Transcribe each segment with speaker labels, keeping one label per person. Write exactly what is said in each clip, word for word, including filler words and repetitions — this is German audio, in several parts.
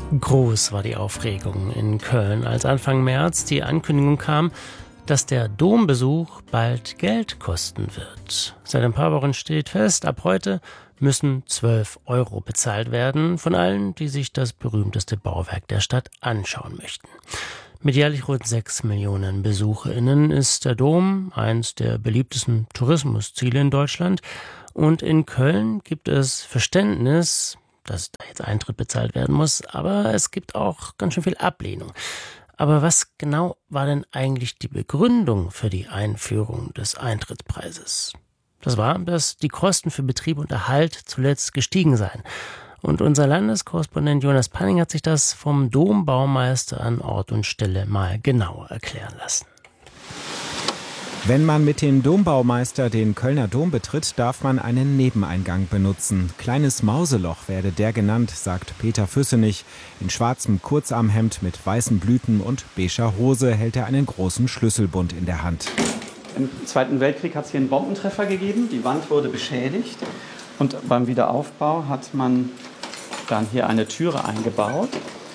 Speaker 1: Groß war die Aufregung in Köln, als Anfang März die Ankündigung kam, dass der Dombesuch bald Geld kosten wird. Seit ein paar Wochen steht fest, ab heute müssen zwölf Euro bezahlt werden von allen, die sich das berühmteste Bauwerk der Stadt anschauen möchten. Mit jährlich rund sechs Millionen BesucherInnen ist der Dom eins der beliebtesten Tourismusziele in Deutschland. Und in Köln gibt es Verständnis, dass da jetzt Eintritt bezahlt werden muss, aber es gibt auch ganz schön viel Ablehnung. Aber was genau war denn eigentlich die Begründung für die Einführung des Eintrittspreises? Das war, dass die Kosten für Betrieb und Erhalt zuletzt gestiegen seien. Und unser Landeskorrespondent Jonas Panning hat sich das vom Dombaumeister an Ort und Stelle mal genauer erklären lassen.
Speaker 2: Wenn man mit dem Dombaumeister den Kölner Dom betritt, darf man einen Nebeneingang benutzen. Kleines Mauseloch werde der genannt, sagt Peter Füssenich. In schwarzem Kurzarmhemd mit weißen Blüten und beiger Hose hält er einen großen Schlüsselbund in der Hand.
Speaker 3: Im Zweiten Weltkrieg hat es hier einen Bombentreffer gegeben. Die Wand wurde beschädigt. Und beim Wiederaufbau hat man dann hier eine Türe eingebaut,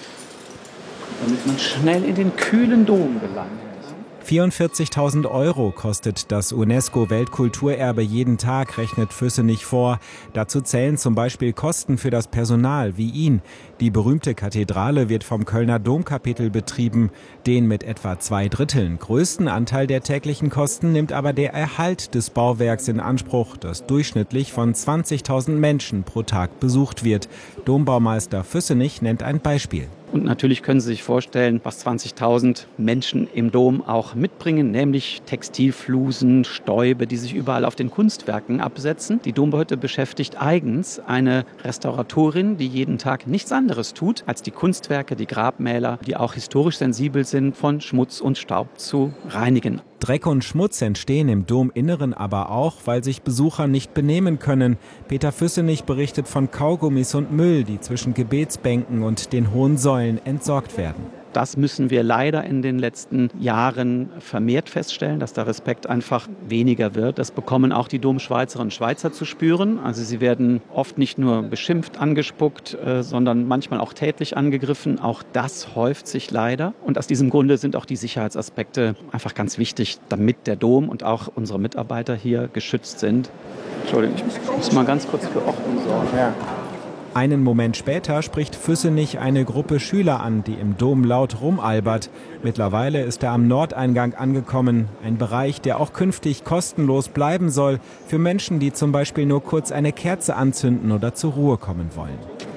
Speaker 3: damit man schnell in den kühlen Dom gelangt.
Speaker 2: vierundvierzigtausend Euro kostet das UNESCO-Weltkulturerbe jeden Tag, rechnet Füssenich vor. Dazu zählen zum Beispiel Kosten für das Personal wie ihn. Die berühmte Kathedrale wird vom Kölner Domkapitel betrieben. Den mit etwa zwei Dritteln größten Anteil der täglichen Kosten nimmt aber der Erhalt des Bauwerks in Anspruch, das durchschnittlich von zwanzigtausend Menschen pro Tag besucht wird. Dombaumeister Füssenich nennt ein Beispiel.
Speaker 3: Und natürlich können Sie sich vorstellen, was zwanzigtausend Menschen im Dom auch mitbringen, nämlich Textilflusen, Stäube, die sich überall auf den Kunstwerken absetzen. Die Dombehütte beschäftigt eigens eine Restauratorin, die jeden Tag nichts anderes tut, als die Kunstwerke, die Grabmäler, die auch historisch sensibel sind, von Schmutz und Staub zu reinigen.
Speaker 2: Dreck und Schmutz entstehen im Dominneren aber auch, weil sich Besucher nicht benehmen können. Peter Füssenich berichtet von Kaugummis und Müll, die zwischen Gebetsbänken und den hohen Säulen entsorgt werden.
Speaker 3: Das müssen wir leider in den letzten Jahren vermehrt feststellen, dass der Respekt einfach weniger wird. Das bekommen auch die Domschweizerinnen und Schweizer zu spüren. Also sie werden oft nicht nur beschimpft, angespuckt, äh, sondern manchmal auch tätlich angegriffen. Auch das häuft sich leider. Und aus diesem Grunde sind auch die Sicherheitsaspekte einfach ganz wichtig, damit der Dom und auch unsere Mitarbeiter hier geschützt sind. Entschuldigung, ich muss mal ganz kurz für Ordnung sorgen. Ja.
Speaker 2: Einen Moment später spricht Füssenich eine Gruppe Schüler an, die im Dom laut rumalbert. Mittlerweile ist er am Nordeingang angekommen, ein Bereich, der auch künftig kostenlos bleiben soll für Menschen, die zum Beispiel nur kurz eine Kerze anzünden oder zur Ruhe kommen wollen.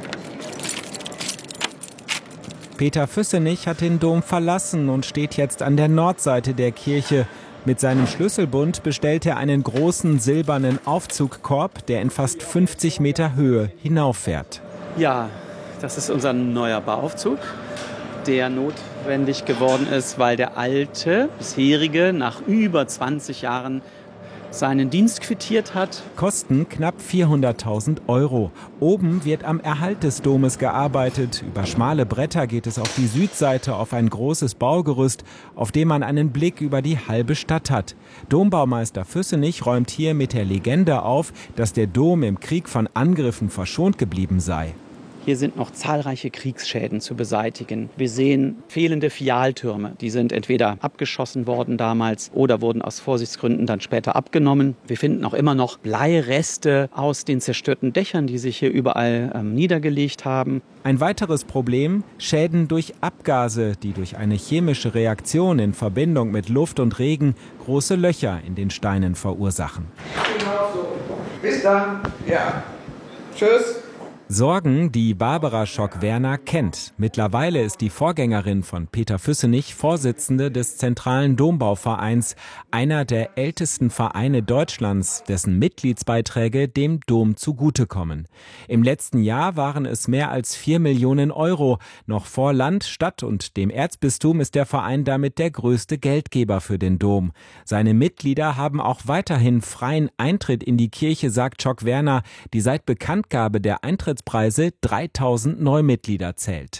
Speaker 2: Peter Füssenich hat den Dom verlassen und steht jetzt an der Nordseite der Kirche. Mit seinem Schlüsselbund bestellt er einen großen silbernen Aufzugkorb, der in fast fünfzig Meter Höhe hinauffährt.
Speaker 3: Ja, das ist unser neuer Bauaufzug, der notwendig geworden ist, weil der alte, bisherige, nach über zwanzig Jahren seinen Dienst quittiert hat.
Speaker 2: Kosten knapp vierhunderttausend Euro. Oben wird am Erhalt des Domes gearbeitet. Über schmale Bretter geht es auf die Südseite auf ein großes Baugerüst, auf dem man einen Blick über die halbe Stadt hat. Dombaumeister Füssenich räumt hier mit der Legende auf, dass der Dom im Krieg von Angriffen verschont geblieben sei.
Speaker 3: Hier sind noch zahlreiche Kriegsschäden zu beseitigen. Wir sehen fehlende Fialtürme. Die sind entweder abgeschossen worden damals oder wurden aus Vorsichtsgründen dann später abgenommen. Wir finden auch immer noch Bleireste aus den zerstörten Dächern, die sich hier überall ähm, niedergelegt haben.
Speaker 2: Ein weiteres Problem: Schäden durch Abgase, die durch eine chemische Reaktion in Verbindung mit Luft und Regen große Löcher in den Steinen verursachen.
Speaker 4: Bis dann. Ja. Tschüss.
Speaker 2: Sorgen, die Barbara Schock-Werner kennt. Mittlerweile ist die Vorgängerin von Peter Füssenich Vorsitzende des Zentralen Dombauvereins, einer der ältesten Vereine Deutschlands, dessen Mitgliedsbeiträge dem Dom zugutekommen. Im letzten Jahr waren es mehr als vier Millionen Euro. Noch vor Land, Stadt und dem Erzbistum ist der Verein damit der größte Geldgeber für den Dom. Seine Mitglieder haben auch weiterhin freien Eintritt in die Kirche, sagt Schock-Werner, die seit Bekanntgabe der Eintrittspreise dreitausend Neumitglieder zählt.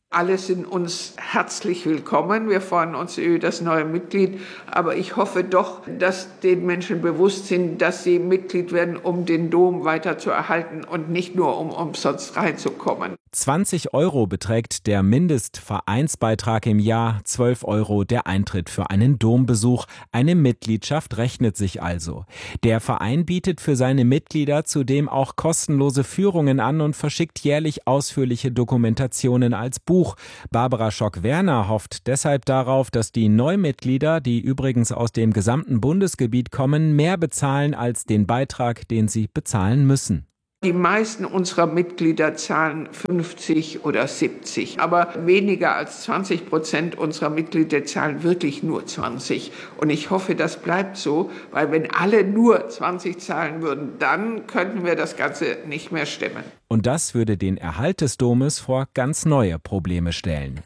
Speaker 4: Alle sind uns herzlich willkommen. Wir freuen uns über das neue Mitglied. Aber ich hoffe doch, dass den Menschen bewusst sind, dass sie Mitglied werden, um den Dom weiter zu erhalten und nicht nur, um umsonst reinzukommen.
Speaker 2: zwanzig Euro beträgt der Mindestvereinsbeitrag im Jahr, zwölf Euro der Eintritt für einen Dombesuch. Eine Mitgliedschaft rechnet sich also. Der Verein bietet für seine Mitglieder zudem auch kostenlose Führungen an und verschickt jährlich ausführliche Dokumentationen als Buch. Barbara Schock-Werner hofft deshalb darauf, dass die Neumitglieder, die übrigens aus dem gesamten Bundesgebiet kommen, mehr bezahlen als den Beitrag, den sie bezahlen müssen.
Speaker 4: Die meisten unserer Mitglieder zahlen fünfzig oder siebzig, aber weniger als zwanzig Prozent unserer Mitglieder zahlen wirklich nur zwanzig. Und ich hoffe, das bleibt so, weil wenn alle nur zwanzig zahlen würden, dann könnten wir das Ganze nicht mehr stemmen.
Speaker 2: Und das würde den Erhalt des Domes vor ganz neue Probleme stellen.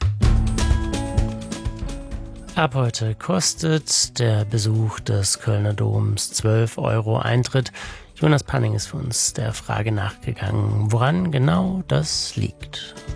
Speaker 1: Ab heute kostet der Besuch des Kölner Doms zwölf Euro Eintritt. Jonas Panning ist für uns der Frage nachgegangen, woran genau das liegt.